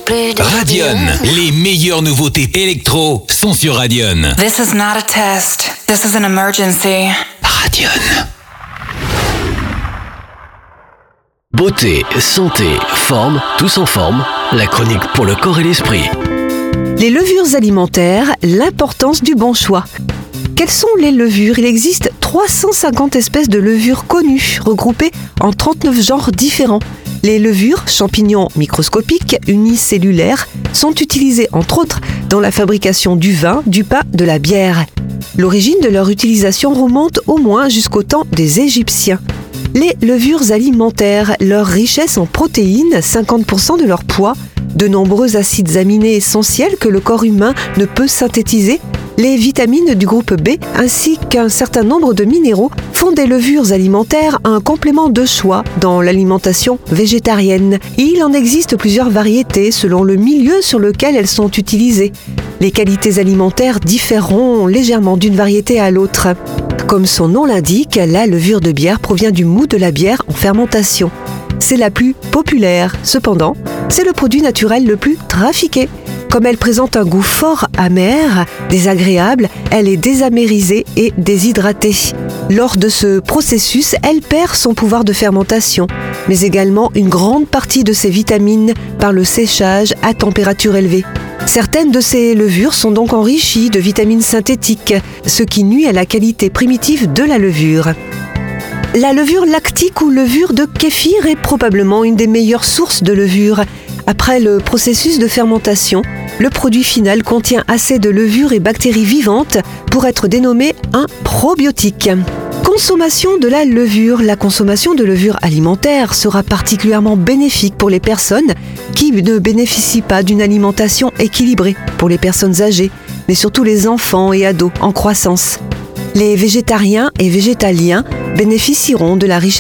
plus de Radion, les meilleures nouveautés électro sont sur Radion. This is not a test. This is an emergency. Radion. Beauté, santé, forme, tous en forme, la chronique pour le corps et l'esprit. Les levures alimentaires, l'importance du bon choix. Quelles sont les levures ? Il existe 350 espèces de levures connues, regroupées en 39 genres différents. Les levures, champignons microscopiques, unicellulaires, sont utilisées entre autres dans la fabrication du vin, du pain, de la bière. L'origine de leur utilisation remonte au moins jusqu'au temps des Égyptiens. Les levures alimentaires, leur richesse en protéines, 50% de leur poids, de nombreux acides aminés essentiels que le corps humain ne peut synthétiser, les vitamines du groupe B ainsi qu'un certain nombre de minéraux font des levures alimentaires un complément de choix dans l'alimentation végétarienne. Il en existe plusieurs variétés selon le milieu sur lequel elles sont utilisées. Les qualités alimentaires différeront légèrement d'une variété à l'autre. Comme son nom l'indique, la levure de bière provient du moût de la bière en fermentation. C'est la plus populaire. Cependant, c'est le produit naturel le plus trafiqué. Comme elle présente un goût fort amer, désagréable, elle est désamérisée et déshydratée. Lors de ce processus, elle perd son pouvoir de fermentation, mais également une grande partie de ses vitamines par le séchage à température élevée. Certaines de ces levures sont donc enrichies de vitamines synthétiques, ce qui nuit à la qualité primitive de la levure. La levure lactique ou levure de kéfir est probablement une des meilleures sources de levure. Après le processus de fermentation, le produit final contient assez de levure et bactéries vivantes pour être dénommé un probiotique. Consommation de la levure. La consommation de levure alimentaire sera particulièrement bénéfique pour les personnes qui ne bénéficient pas d'une alimentation équilibrée, pour les personnes âgées, mais surtout les enfants et ados en croissance. Les végétariens et végétaliens bénéficieront de la richesse